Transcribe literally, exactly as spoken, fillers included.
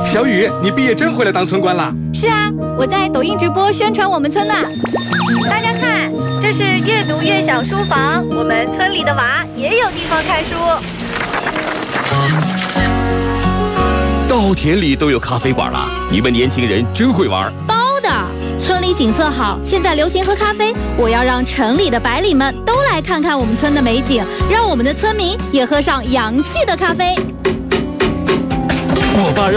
小雨，你毕业真回来当村官了？ 是啊，我在抖音直播宣传我们村呢。 大家看，这是越读越小书房，我们村里的娃也有地方看书。 稻田里都有咖啡馆了，你们年轻人真会玩。 包的，村里景色好，现在流行喝咖啡，我要让城里的白领们都来看看我们村的美景，让我们的村民也喝上洋气的咖啡。 我爸让